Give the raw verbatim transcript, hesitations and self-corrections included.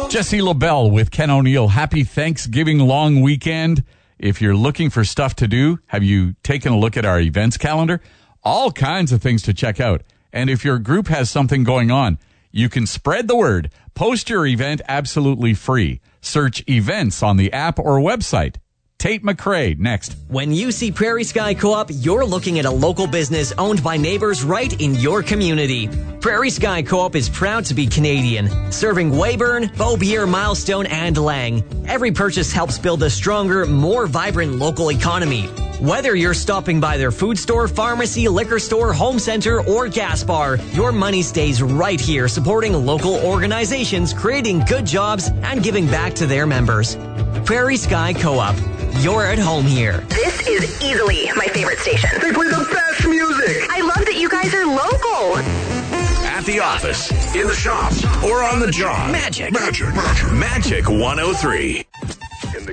Jesse LaBelle with Ken O'Neill. Happy Thanksgiving long weekend. If you're looking for stuff to do, have you taken a look at our events calendar? All kinds of things to check out. And if your group has something going on, you can spread the word. Post your event absolutely free. Search events on the app or website. Tate McRae, next. When you see Prairie Sky Co-op, you're looking at a local business owned by neighbors right in your community. Prairie Sky Co-op is proud to be Canadian, serving Weyburn, Beaubier, Milestone, and Lang. Every purchase helps build a stronger, more vibrant local economy. Whether you're stopping by their food store, pharmacy, liquor store, home center, or gas bar, your money stays right here supporting local organizations, creating good jobs, and giving back to their members. Prairie Sky Co-op. You're at home here. This is easily my favorite station. They play the best music. I love that you guys are local. At the office, in the shop, or on the job. Magic. Magic. Magic. Magic one oh three.